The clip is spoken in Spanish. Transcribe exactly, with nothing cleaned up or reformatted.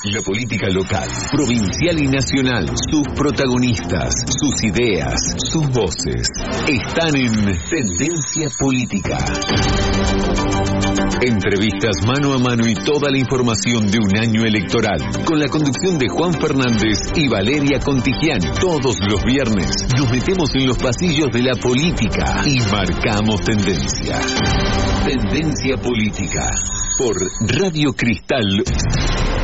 La política local, provincial y nacional, sus protagonistas, sus ideas, sus voces, están en Tendencia Política. Entrevistas mano a mano y toda la información de un año electoral, con la conducción de Juan Fernández y Valeria Contigiani. Todos los viernes nos metemos en los pasillos de la política y marcamos tendencia. Tendencia Política por Radio Cristal